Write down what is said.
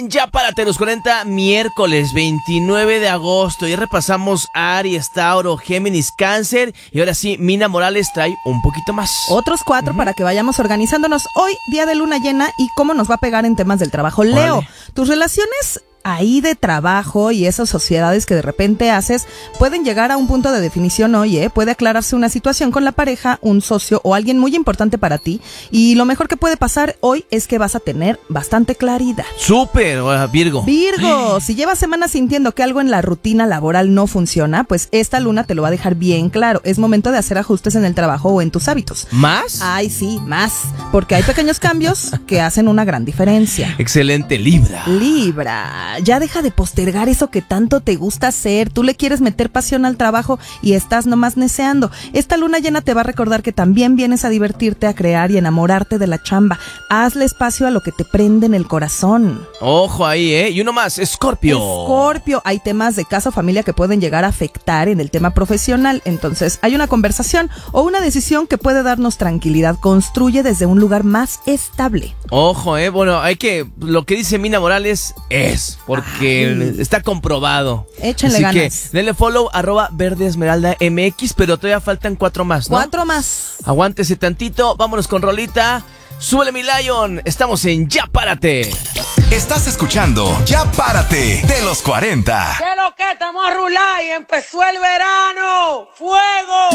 Ya párate los 40, miércoles 29 de agosto. Ya repasamos Aries, Tauro, Géminis, Cáncer. Y ahora sí, Mina Morales trae un poquito más. Otros 4 para que vayamos organizándonos. Hoy, día de luna llena, y cómo nos va a pegar en temas del trabajo. Leo, Órale. tus relaciones ahí de trabajo y esas sociedades que de repente haces pueden llegar a un punto de definición hoy, puede aclararse una situación con la pareja, un socio o alguien muy importante para ti, y lo mejor que puede pasar hoy es que vas a tener bastante claridad. Súper, Virgo. Virgo, si llevas semanas sintiendo que algo en la rutina laboral no funciona, pues esta luna te lo va a dejar bien claro. Es momento de hacer ajustes en el trabajo o en tus hábitos. ¿Más? Ay, sí, más, porque hay pequeños cambios que hacen una gran diferencia. Excelente, Libra. Libra, ya deja de postergar eso que tanto te gusta hacer. Tú le quieres meter pasión al trabajo y estás nomás neceando. Esta luna llena te va a recordar que también vienes a divertirte, a crear y enamorarte de la chamba. Hazle espacio a lo que te prende en el corazón. Ojo ahí, Y uno más, Escorpio. Escorpio, hay temas de casa o familia que pueden llegar a afectar en el tema profesional. Entonces, hay una conversación o una decisión que puede darnos tranquilidad. Construye desde un lugar más estable. Ojo, bueno, lo que dice Mina Morales es, porque está comprobado. Échenle Así ganas. que denle follow, @verdeesmeraldamx, pero todavía faltan 4 más, ¿no? 4 más. Aguántese tantito, vámonos con rolita. Súbele mi Lion, estamos en Ya Párate. Estás escuchando Ya Párate de los 40. ¿Qué lo que estamos a rular y empezó el verano? ¡Fuego!